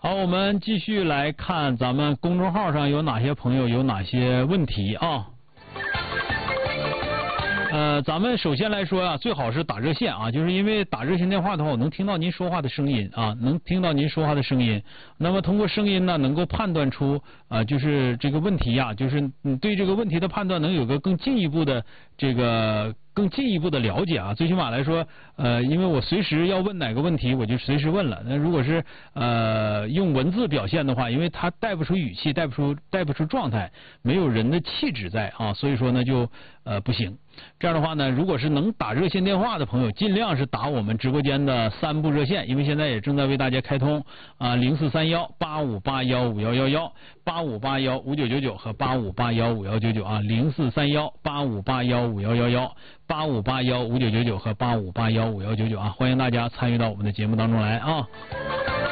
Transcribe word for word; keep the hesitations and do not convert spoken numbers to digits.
好，我们继续来看咱们公众号上有哪些朋友有哪些问题啊？呃，咱们首先来说啊，最好是打热线啊，就是因为打热线电话的话，我能听到您说话的声音啊，能听到您说话的声音。那么通过声音呢，能够判断出啊、呃，就是这个问题呀、啊，就是你对这个问题的判断能有个更进一步的这个。更进一步的了解啊，最起码来说，呃，因为我随时要问哪个问题，我就随时问了。那如果是呃用文字表现的话，因为它带不出语气，带不出带不出状态，没有人的气质在啊，所以说呢就呃不行。这样的话呢，如果是能打热线电话的朋友，尽量是打我们直播间的三部热线，因为现在也正在为大家开通啊零四三幺八五八幺五幺幺幺、八五八幺五九九九和八五八幺五幺九九啊，零四三幺八五八幺五幺幺幺、八五八幺五九九九和八五八幺五幺九九啊，欢迎大家参与到我们的节目当中来啊。